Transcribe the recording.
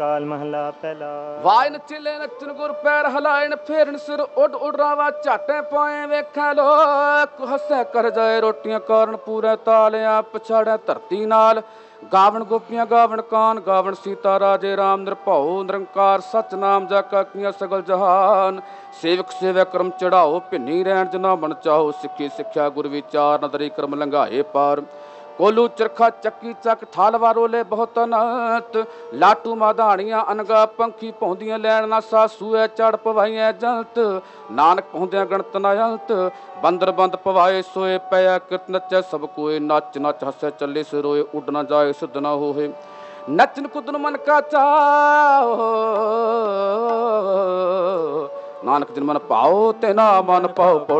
ਕਾਲ ਮਹਲਾ ਪਹਿਲਾ। ਵਾਜ ਨਚਿਲੇ ਨੱਚਨ ਗੁਰ ਪੈਰ ਹਲਾਇਣ ਫੇਰਨ ਸਿਰ ਉੱਡ ਉਡਰਾਵਾ ਝਾਟੇ ਪਾਏ ਵੇਖੈ ਲੋਕ ਹੱਸੈ ਕਰ ਜਾਏ ਰੋਟੀਆਂ ਕਾਰਨ ਪੂਰੇ ਤਾਲਿਆ ਪਛਾੜੈ ਧਰਤੀ ਨਾਲ ਗਾਵਣ ਗੋਪੀਆਂ ਗਾਵਣ ਕਾਨ ਗਾਵਣ ਸੀਤਾ ਰਾਜੇ ਰਾਮ ਨਿਰਭਉ ਨਿਰੰਕਾਰ ਸਚ ਨਾਮ ਜਾ ਕਾਕੀਆਂ ਸਗਲ ਜਹਾਨ ਸੇਵਕ ਸੇਵੈ ਕਰਮ ਚੜਾਓ ਭਿੰਨੀ ਰਹਿਣ ਜਨਾ ਬਣ ਚਾਹੋ ਸਿੱਖੀ ਸਿੱਖਿਆ ਗੁਰ ਵਿਚਾਰ ਨਦਰੀ ਕਰਮ ਲੰਘਾਏ ਪਾਰ ਕੋਲੂ ਚਰਖਾ ਚੱਕੀ ਚੱਕ ਠਾਲਵਾ ਰੋਲੇ ਬਹੁਤ ਅਨੰਤ ਲਾਟੂ ਮਾਧਾਣੀਆਂ ਅਨਗਾ ਪੰਖੀ ਪੌਂਦੀਆਂ ਲੈਣ ਨਾ ਸਾਸੂਐ ਚੜ ਪਵਾਈਐ ਜੰਤ ਨਾਨਕ ਪੌਂਦਿਆਂ ਗਣਤ ਨਾ ਅੰਤ ਬੰਦਰ ਬੰਦ ਪਵਾਏ ਸੋਏ ਪਿਆ ਕਿਰਤ ਨੱਚੈ ਸਭ ਕੋਏ ਨੱਚ ਨੱਚ ਹੱਸੈ ਚੱਲੇ ਸੇ ਰੋਏ ਉੱਡ ਨਾ ਜਾਏ ਸਿੱਧ ਨਾ ਹੋਏ ਨੱਚਨ ਕੁੱਦਨ ਮਨ ਕਾ ਚਾਓ ਨਾਨਕ ਜਿਨ ਮਨ ਪਾਓ ਤੇ ਨਾ ਮਨ ਪਾਓ।